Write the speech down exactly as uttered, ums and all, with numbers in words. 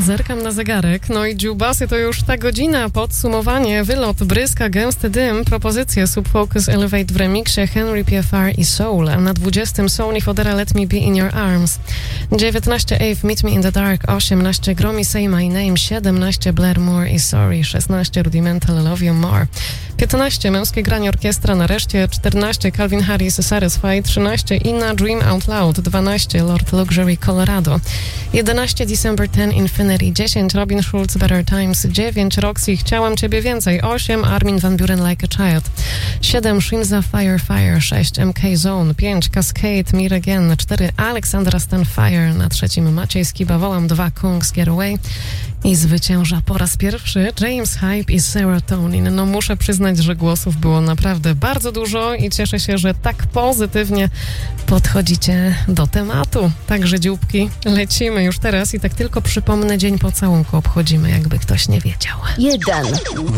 Zerkam na zegarek. No i dziubasy to już ta godzina. Podsumowanie, wylot, bryska, gęsty dym, propozycje Subfocus Elevate w remiksie Henry P F R i Soul. A na dwudziestym Sony Fodera Let Me Be In Your Arms. dziewiętnaście Ave Meet Me In The Dark. osiemnaście Gromi Say My Name. siedemnaście Blair Moore i Sorry. szesnaście Rudimental Love You More. piętnaście Męskie granie orkiestra nareszcie. czternaście Calvin Harris Satisfy. trzynaście Inna Dream Out Loud. dwanaście Lord Luxury Colorado. jedenaście December ten Infinity. dziesięć Robin Schulz Better Times. dziewięć Roxy Chciałam Ciebie Więcej. osiem Armin van Buuren Like a Child. siedem Shrimza Fire Fire. sześć M K Zone. pięć Cascade Me Again. cztery Alexandra Stan Fire. Na trzecim Maciej Skiba Wołam. dwa Kungs Get Away. I zwycięża po raz pierwszy James Hype i Serotonin. No muszę przyznać, że głosów było naprawdę bardzo dużo i cieszę się, że tak pozytywnie podchodzicie do tematu. Także dzióbki, lecimy już teraz i tak tylko przypomnę, dzień pocałunku obchodzimy, jakby ktoś nie wiedział. Jeden.